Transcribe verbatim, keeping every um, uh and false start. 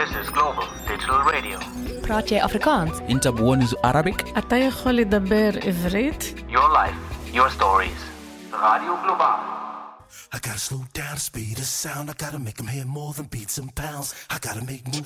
This is Global Digital Radio. praat jy Afrikaans? انت بونز Arabic? אתה יכול לדבר עברית? Your life, your stories. Radio Global. I gotta slow down the speed of sound. I gotta make them hear more than beats and pounds. I gotta make moves